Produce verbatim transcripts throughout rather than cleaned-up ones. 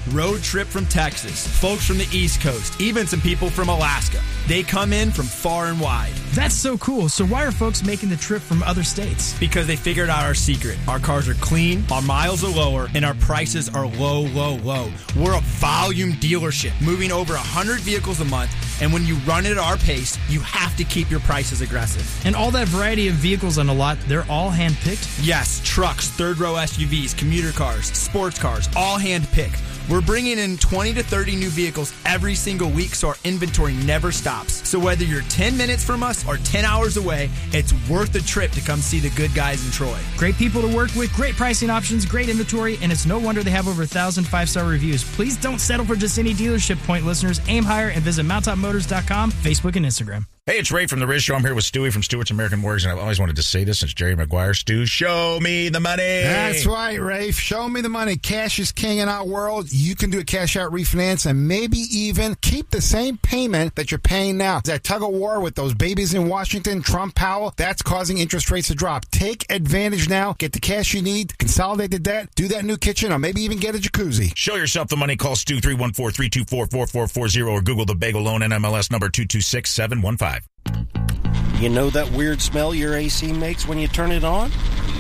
road trip from Texas, folks from the East Coast, even some people from Alaska. They come in from far and wide. That's so cool. So why are folks making the trip from other states? Because they figured out our secret. Our cars are clean, our miles are lower, and our prices are low, low, low. We're a volume dealership, moving over one hundred vehicles a month, and when you run it at our pace, you have to keep your prices aggressive. And all that variety of vehicles on a lot, they're all hand-picked? Yes, trucks, third-row S U Vs, commuter cars, sports cars, all hand-picked. We're bringing in twenty to thirty new vehicles every single week, so our inventory never stops. So whether you're ten minutes from us or ten hours away, it's worth the trip to come see the good guys in Troy. Great people to work with, great pricing options, great inventory, and it's no wonder they have over one thousand five-star reviews. Please don't settle for just any dealership, Point listeners. Aim higher and visit mount top motors dot com, Facebook, and Instagram. Hey, it's Ray from The Riz Show. I'm here with Stewie from Stewart's American Mortgage, and I've always wanted to say this since Jerry Maguire. Stu, show me the money. That's right, Rafe. Show me the money. Cash is king in our world. You can do a cash-out refinance and maybe even keep the same payment that you're paying now. That tug-of-war with those babies in Washington, Trump, Powell, that's causing interest rates to drop. Take advantage now. Get the cash you need. Consolidate the debt. Do that new kitchen or maybe even get a jacuzzi. Show yourself the money. Call Stu three one four, three two four, four four four zero or Google the Bagel Loan N M L S number two two six seven one five. You know that weird smell your A C makes when you turn it on?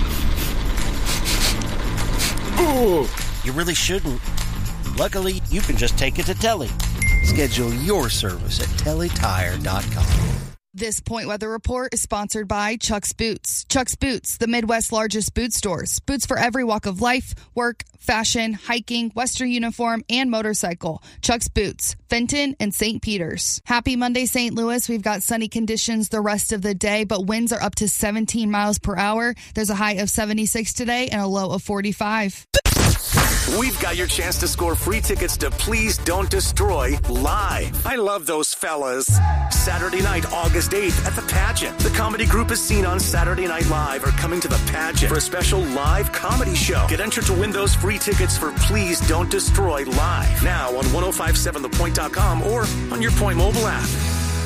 Ooh, you really shouldn't. Luckily, you can just take it to Telly. Schedule your service at telly tire dot com. This Point Weather Report is sponsored by Chuck's Boots. Chuck's Boots, the Midwest's largest boot stores. Boots for every walk of life, work, fashion, hiking, Western uniform, and motorcycle. Chuck's Boots, Fenton and Saint Peters. Happy Monday, Saint Louis. We've got sunny conditions the rest of the day, but winds are up to seventeen miles per hour. There's a high of seventy-six today and a low of forty-five. We've got your chance to score free tickets to Please Don't Destroy live. I love those fellas. Saturday night, August eighth at the Pageant. The comedy group is seen on Saturday Night Live are coming to the Pageant for a special live comedy show. Get entered to win those free tickets for Please Don't Destroy live. Now on ten fifty-seven the point dot com or on your Point mobile app.